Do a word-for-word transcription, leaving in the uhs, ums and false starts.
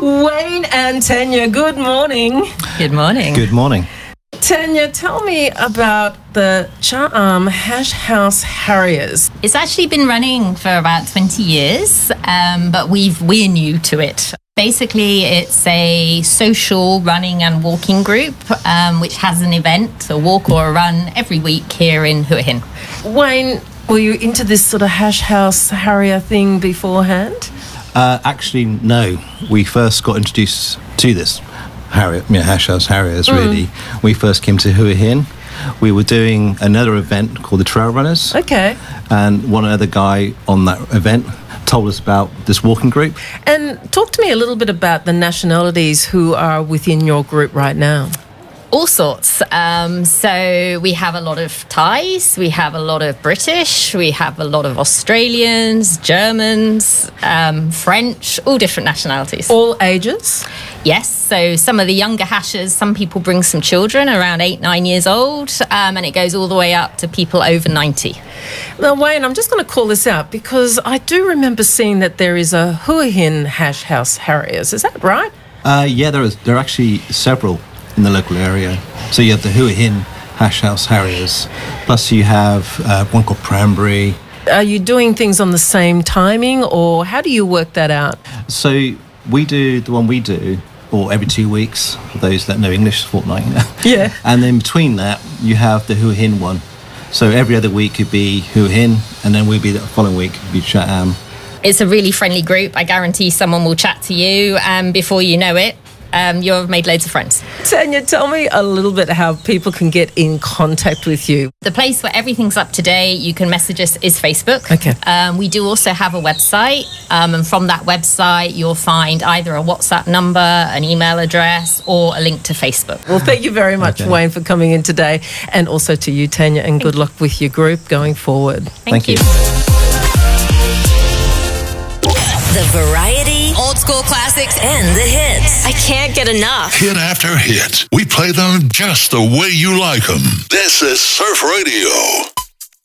Wayne and Tanya, good morning. Good morning. Good morning. Tanya, tell me about the Cha-am Hash House Harriers. It's actually been running for about twenty years, um, but we've, we're new to it. Basically, it's a social running and walking group, um, which has an event, a walk or a run, every week here in Hua Hin. Wayne, were you into this sort of Hash House Harrier thing beforehand? Uh, actually, no. We first got introduced to this Harrier, you know, Hash House Harriers, Mm. really. We first came to Hua Hin. We were doing another event called the Trail Runners. Okay. And one other guy on that event told us about this walking group. And talk to me a little bit about the nationalities who are within your group right now. All sorts. Um, so we have a lot of Thais, we have a lot of British, we have a lot of Australians, Germans, um, French, all different nationalities. All ages? Yes, so some of the younger hashers, some people bring some children around eight, nine years old, um, and it goes all the way up to people over ninety. Now, Wayne, I'm just going to call this out because I do remember seeing that there is a Hua Hin Hash House Harriers. Is that right? Uh, yeah, there, is, there are actually several in the local area. So you have the Hua Hin Hash House Harriers, plus you have uh, one called Prambury. Are you doing things on the same timing, or how do you work that out? So we do the one we do, or every two weeks, for those that know English, fortnight. Yeah. And then between that, you have the Hua Hin one. So every other week could be Hua Hin, and then we'll be the following week could be Cha-am. It's a really friendly group. I guarantee someone will chat to you, and before you know it, um, you've made loads of friends. Tanya, tell me a little bit how people can get in contact with you. The place where everything's up to date, you can message us, is Facebook. Okay. Um, we do also have a website, um, and from that website, you'll find either a WhatsApp number, an email address, or a link to Facebook. Well, thank you very much, Okay. Wayne, for coming in today, and also to you, Tanya, and good luck with your group going forward. Thank, Thank you. The variety, old school classics, and the hits. I can't get enough. Hit after hit. We play them just the way you like them. This is Surf Radio.